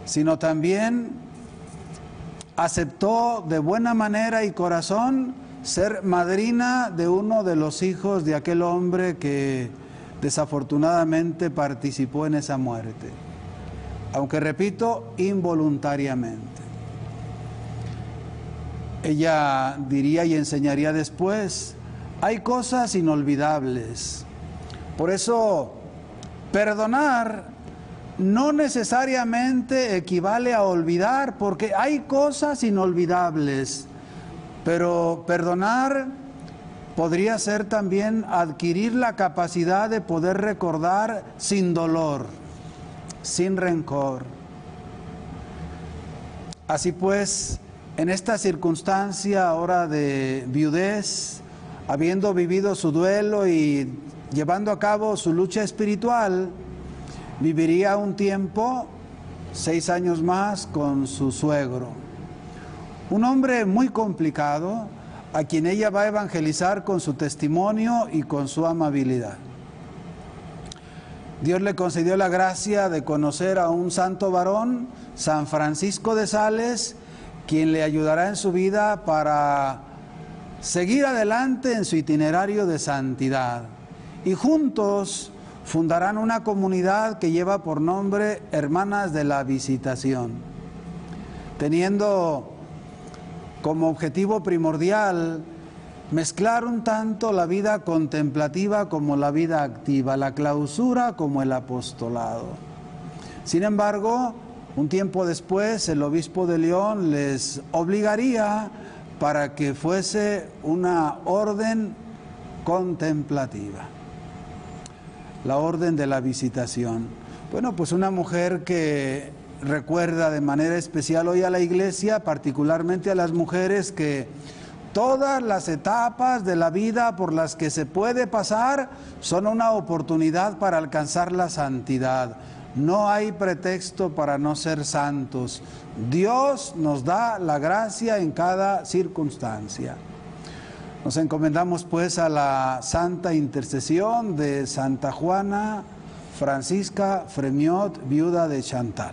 sino también aceptó de buena manera y corazón ser madrina de uno de los hijos de aquel hombre que desafortunadamente participó en esa muerte, aunque repito, involuntariamente. Ella diría y enseñaría después: hay cosas inolvidables. Por eso, perdonar no necesariamente equivale a olvidar, porque hay cosas inolvidables, pero perdonar podría ser también adquirir la capacidad de poder recordar sin dolor, sin rencor. Así pues, en esta circunstancia ahora de viudez, habiendo vivido su duelo y llevando a cabo su lucha espiritual, viviría un tiempo, 6 años más, con su suegro. Un hombre muy complicado, a quien ella va a evangelizar con su testimonio y con su amabilidad. Dios le concedió la gracia de conocer a un santo varón, San Francisco de Sales, quien le ayudará en su vida para seguir adelante en su itinerario de santidad. Y juntos fundarán una comunidad que lleva por nombre Hermanas de la Visitación, teniendo como objetivo primordial mezclar un tanto la vida contemplativa como la vida activa, la clausura como el apostolado. Sin embargo, un tiempo después el obispo de León les obligaría para que fuese una orden contemplativa, la orden de la Visitación. Bueno, pues una mujer que recuerda de manera especial hoy a la Iglesia, particularmente a las mujeres, que todas las etapas de la vida por las que se puede pasar son una oportunidad para alcanzar la santidad. No hay pretexto para no ser santos. Dios nos da la gracia en cada circunstancia. Nos encomendamos pues a la santa intercesión de Santa Juana Francisca Fremiot, viuda de Chantal.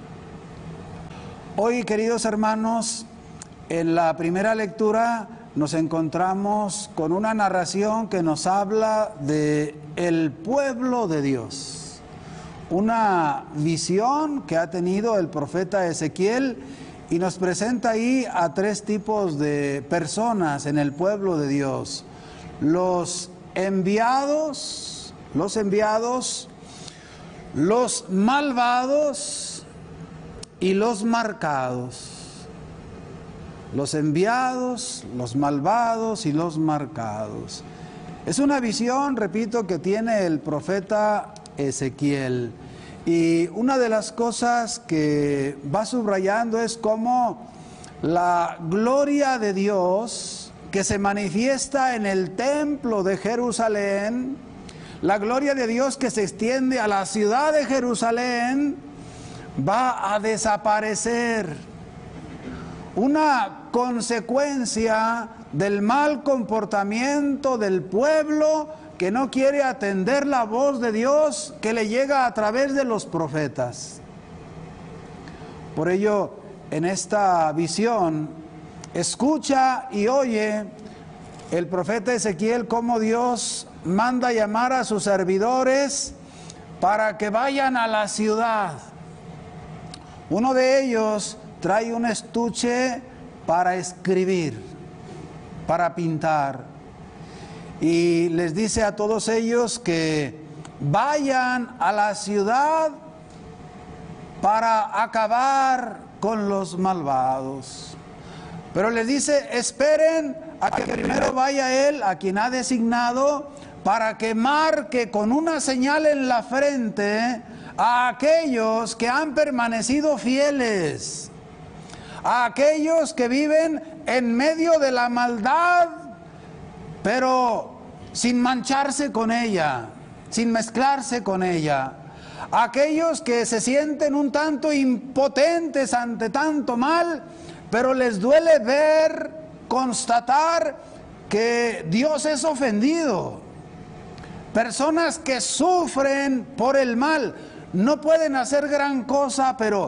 Hoy, queridos hermanos, en la primera lectura nos encontramos con una narración que nos habla de el pueblo de Dios. Una visión que ha tenido el profeta Ezequiel y nos presenta ahí a 3 tipos de personas en el pueblo de Dios: los enviados, los malvados y los marcados. Los enviados, los malvados y los marcados. Es una visión, repito, que tiene el profeta Ezequiel. Y una de las cosas que va subrayando es cómo la gloria de Dios que se manifiesta en el templo de Jerusalén, la gloria de Dios que se extiende a la ciudad de Jerusalén, va a desaparecer. Una consecuencia del mal comportamiento del pueblo que no quiere atender la voz de Dios que le llega a través de los profetas. Por ello, en esta visión, escucha y oye el profeta Ezequiel cómo Dios manda llamar a sus servidores para que vayan a la ciudad. Uno de ellos trae un estuche para escribir, para pintar, y les dice a todos ellos que vayan a la ciudad para acabar con los malvados. Pero les dice: esperen a que primero vaya él, a quien ha designado, para que marque con una señal en la frente a aquellos que han permanecido fieles, a aquellos que viven en medio de la maldad, pero sin mancharse con ella, sin mezclarse con ella, a aquellos que se sienten un tanto impotentes ante tanto mal, pero les duele ver, constatar que Dios es ofendido. Personas que sufren por el mal, no pueden hacer gran cosa, pero